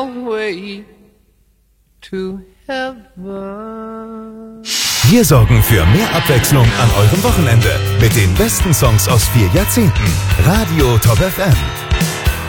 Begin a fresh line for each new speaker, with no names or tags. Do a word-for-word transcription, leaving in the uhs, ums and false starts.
way to heaven.
Wir sorgen für mehr Abwechslung an eurem Wochenende mit den besten Songs aus vier Jahrzehnten. Radio Top F M.